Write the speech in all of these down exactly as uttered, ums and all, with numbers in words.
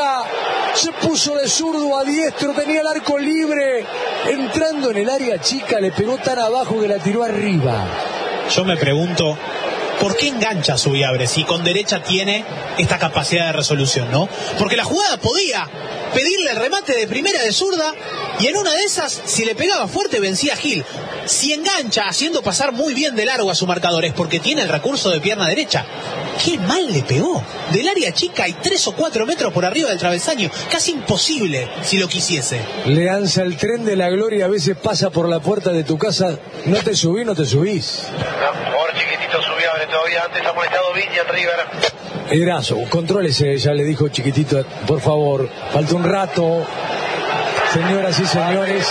Boca. Se puso de zurdo a diestro, tenía el arco libre. Entrando en el área chica, le pegó tan abajo que la tiró arriba. Yo me pregunto, ¿por qué engancha a Zubiabre si con derecha tiene esta capacidad de resolución, no? Porque la jugada podía pedirle el remate de primera de zurda y en una de esas, si le pegaba fuerte, vencía a Gil. Si engancha haciendo pasar muy bien de largo a su marcador es porque tiene el recurso de pierna derecha. ¡Qué mal le pegó! Del área chica y tres o cuatro metros por arriba del travesaño. Casi imposible si lo quisiese. Le ansa el tren de la gloria, a veces pasa por la puerta de tu casa. No te subís, no te subís. No, por chiquitito Zubiabre todavía. Antes ha molestado Viña en River. Erazo, contrólese, ya le dijo Chiquitito, por favor. Falta un rato. Señoras y señores.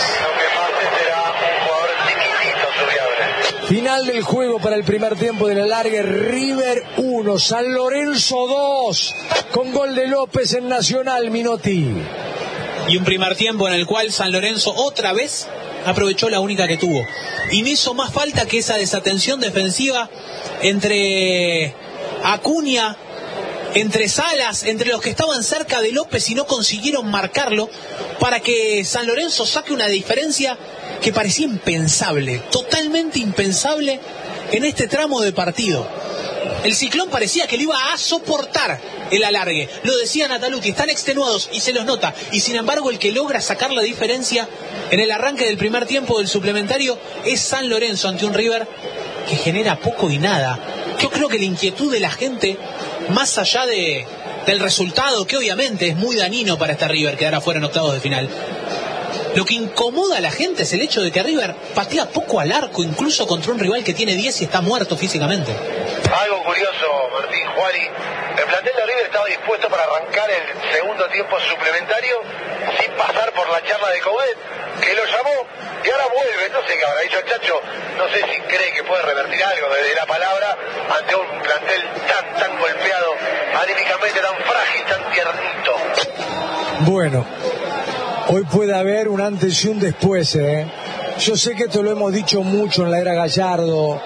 Final del juego para el primer tiempo de la larga. River uno, San Lorenzo dos, con gol de López en Nacional, Minotti. Y un primer tiempo en el cual San Lorenzo otra vez aprovechó la única que tuvo. Y no hizo más falta que esa desatención defensiva entre Acuña, entre Salas, entre los que estaban cerca de López y no consiguieron marcarlo, para que San Lorenzo saque una diferencia que parecía impensable, totalmente impensable en este tramo de partido. El Ciclón parecía que lo iba a soportar el alargue. Lo decía Nataluti, están extenuados y se los nota. Y sin embargo el que logra sacar la diferencia en el arranque del primer tiempo del suplementario es San Lorenzo ante un River que genera poco y nada. Yo creo que la inquietud de la gente, más allá de, del resultado, que obviamente es muy dañino para este River quedar afuera en octavos de final, lo que incomoda a la gente es el hecho de que River patea poco al arco, incluso contra un rival que tiene diez y está muerto físicamente. Algo curioso, Martín, Juari, el plantel de River estaba dispuesto para arrancar el segundo tiempo suplementario sin pasar por la charla de Coudet, que lo llamó y ahora vuelve. No sé qué habrá dicho el Chacho, no sé si cree que puede revertir algo desde la palabra ante un plantel tan, tan golpeado, anímicamente tan frágil, tan tiernito. Bueno, hoy puede haber un antes y un después, ¿eh? Yo sé que esto lo hemos dicho mucho en la era Gallardo,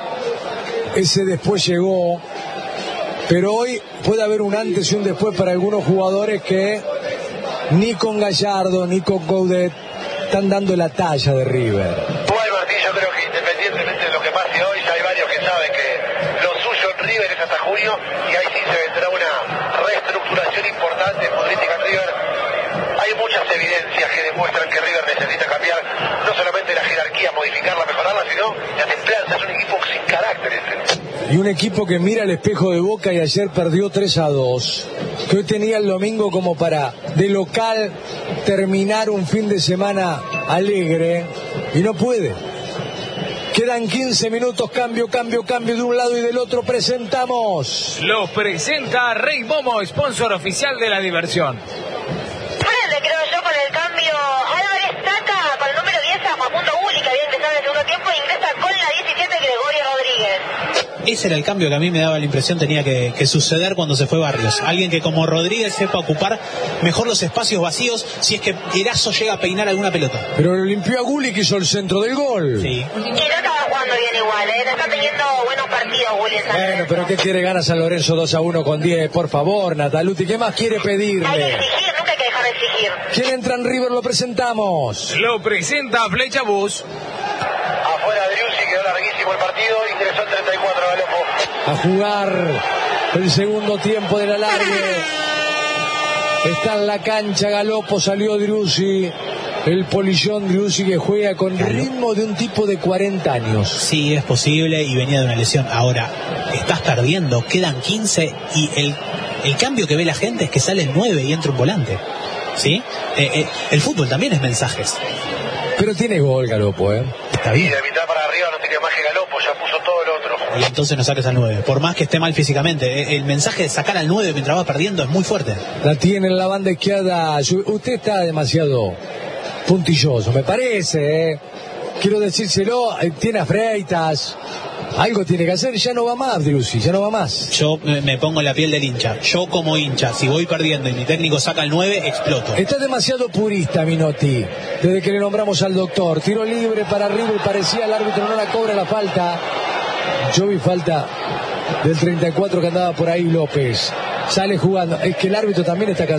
ese después llegó, pero hoy puede haber un antes y un después para algunos jugadores que ni con Gallardo ni con Coudet están dando la talla de River. Bueno, Martín, yo creo que independientemente de lo que pase hoy, ya hay varios que saben que lo suyo en River es hasta junio y ahí sí se vendrá una reestructuración importante futbolística en River. Hay muchas evidencias que demuestran que River necesita cambiar no solamente la jerarquía, modificarla, mejorarla, sino la templanza. Es un equipo sin carácter ese. Y un equipo que mira el espejo de Boca y ayer perdió tres a dos. Que hoy tenía el domingo como para, de local, terminar un fin de semana alegre. Y no puede. Quedan quince minutos, cambio, cambio, cambio de un lado y del otro. Presentamos. Los presenta Rey Momo, sponsor oficial de la diversión. Creo yo con el cambio, Álvarez saca para el número diez a Facundo Gulli, que había empezado en el segundo tiempo, e ingresa con la diecisiete Gregorio Rodríguez. Ese era el cambio que a mí me daba la impresión tenía que, que suceder cuando se fue Barrios. Alguien que como Rodríguez sepa ocupar mejor los espacios vacíos si es que Erazo llega a peinar alguna pelota. Pero lo limpió a Gulli, que hizo el centro del gol. Sí. Y no estaba jugando bien igual, ¿eh? No está teniendo buenos partidos Gulli en San Bueno, Lorenzo. pero ¿qué quiere ganar San Lorenzo dos a uno con diez? Por favor, Nataluti, ¿qué más quiere Hay que pedirle? exigir, nunca hay que dejar de exigir. ¿Quién entra en River? Lo presentamos. Lo presenta Flecha Bus. Afuera Driussi, quedó larguísimo el partido, ingresó el treinta y cuatro Galopo. A jugar el segundo tiempo de la largue. Está en la cancha Galopo, salió Driussi. El polillón Driussi que juega con ritmo de un tipo de cuarenta años. Sí, es posible y venía de una lesión. Ahora, estás perdiendo, quedan quince y el, el cambio que ve la gente es que sale el nueve y entra un volante. ¿Sí? Eh, eh, el fútbol también es mensajes. Pero tiene gol Galopo, ¿eh? Está Y bien. de mitad para arriba no tenía más que Galopo, ya puso todo el otro. Y entonces no saques al nueve. Por más que esté mal físicamente, el mensaje de sacar al nueve mientras va perdiendo es muy fuerte. La tiene en la banda izquierda. Usted está demasiado puntilloso, me parece, ¿eh? Quiero decírselo, tiene a Freitas. Algo tiene que hacer, ya no va más Driussi, ya no va más. Yo me pongo en la piel del hincha. Yo como hincha, si voy perdiendo y mi técnico saca el nueve, exploto. Está demasiado purista Minotti, desde que le nombramos al doctor. Tiro libre para River, parecía el árbitro no la cobra la falta. Yo vi falta del treinta y cuatro que andaba por ahí López. Sale jugando, es que el árbitro también está cansado.